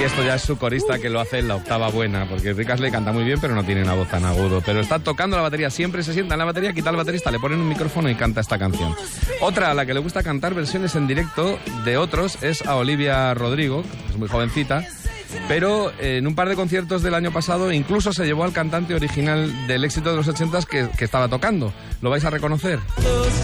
Y esto ya es su corista que lo hace en la octava buena, porque Rick Astley canta muy bien, pero no tiene una voz tan agudo. Pero está tocando la batería, siempre se sienta en la batería, quita al baterista, le ponen un micrófono y canta esta canción. Otra a la que le gusta cantar versiones en directo de otros es a Olivia Rodrigo, que es muy jovencita, pero en un par de conciertos del año pasado incluso se llevó al cantante original del éxito de los 80s que estaba tocando. ¿Lo vais a reconocer?